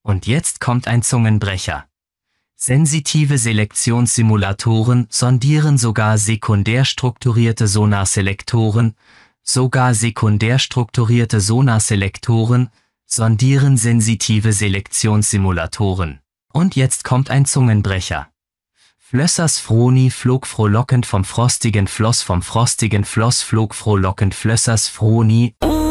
Und jetzt kommt ein Zungenbrecher. Sensitive Selektionssimulatoren sondieren sogar sekundär strukturierte Sonarselektoren, sondieren sensitive Selektionssimulatoren. Und jetzt kommt ein Zungenbrecher. Flössers Froni flog frohlockend vom frostigen Floss flog frohlockend Flössers Froni.